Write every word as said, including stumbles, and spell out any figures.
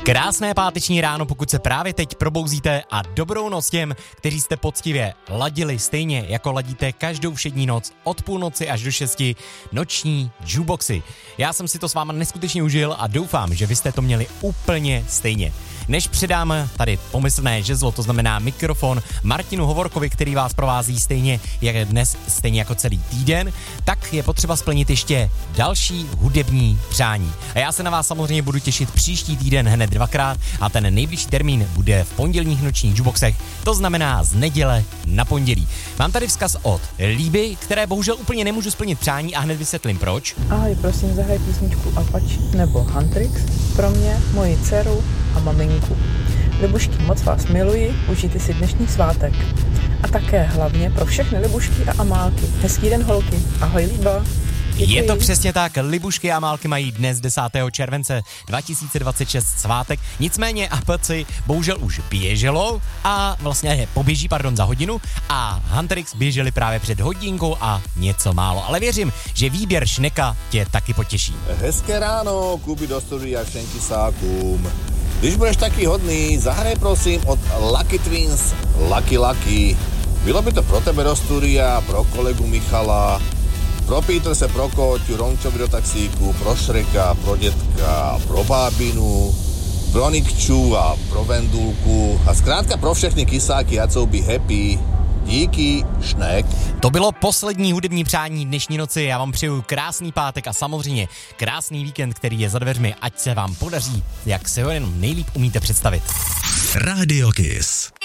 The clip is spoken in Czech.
Krásné páteční ráno, pokud se právě teď probouzíte, a dobrou noc těm, kteří jste poctivě ladili stejně, jako ladíte každou všední noc od půlnoci až do šesti noční jukeboxy. Já jsem si to s váma neskutečně užil a doufám, že vy jste to měli úplně stejně. Než předám tady pomyslné žezlo, to znamená mikrofon, Martinu Hovorkovi, který vás provází stejně jak dnes, stejně jako celý týden, tak je potřeba splnit ještě další hudební přání. A já se na vás samozřejmě budu těšit příští týden hned dvakrát a ten nejbližší termín bude v pondělních nočních jukeboxech, to znamená z neděle na pondělí. Mám tady vzkaz od Líby, které bohužel úplně nemůžu splnit přání a hned vysvětlím proč. Ahoj, prosím, zahraj písničku Apache nebo Huntrix pro mě, moji dceru a maminku. Libušky, moc vás miluji, užijte si dnešní svátek. A také hlavně pro všechny Libušky a Amálky. Hezký den, holky. Ahoj, Líba. Děkuji. Je to přesně tak, Libušky a Amálky mají dnes desátého července dva tisíce dvacet šest svátek, nicméně A P C bohužel už běželo a vlastně poběží, pardon, za hodinu a Huntrix běželi právě před hodinkou a něco málo, ale věřím, že výběr Šneka tě taky potěší. Hezké ráno, Kuby do studia všem kysákům. Když budeš taký hodný, zahraj prosím od Lucky Twins Lucky Lucky. Bylo by to pro tebe do studia, pro kolegu Michala, pro Peterse, pro Kóťu, Rončovi do taxíku, pro Šreka, pro detka, pro bábinu, pro Nikču a pro Vendulku a zkrátka pro všechny kysáky, ať jsou by happy. Díky, Šnek. To bylo poslední hudební přání dnešní noci. Já vám přeju krásný pátek a samozřejmě krásný víkend, který je za dveřmi, ať se vám podaří, jak se ho jenom nejlíp umíte představit. Radio Kiss.